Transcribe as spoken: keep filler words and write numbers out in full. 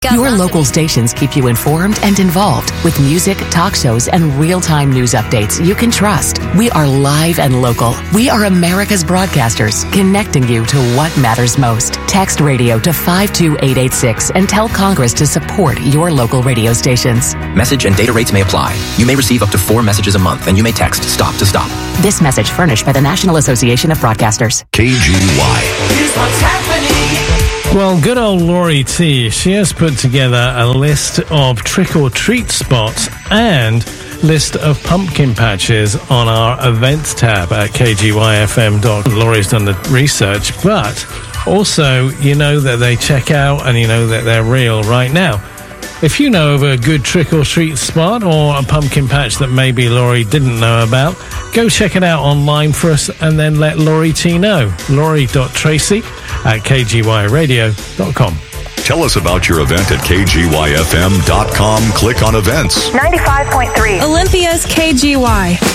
Your local stations keep you informed and involved with music, talk shows, and real-time news updates you can trust. We are live and local. We are America's broadcasters, connecting you to what matters most. Text radio to five two eight eight six and tell Congress to support your local radio stations. Message and data rates may apply. You may receive up to four messages a month, and you may text STOP to STOP. This message furnished by the National Association of Broadcasters. K G Y. Here's what's happening. Well, good old Laurie T. She has put together a list of trick-or-treat spots and list of pumpkin patches on our events tab at k g y f m dot com. Laurie's done the research, but also you know that they check out and you know that they're real right now. If you know of a good trick-or-treat spot or a pumpkin patch that maybe Laurie didn't know about, go check it out online for us and then let Laurie T know. Laurie dot Tracy at k g y radio dot com. Tell us about your event at k g y f m dot com. Click on events. ninety-five point three. Olympia's K G Y.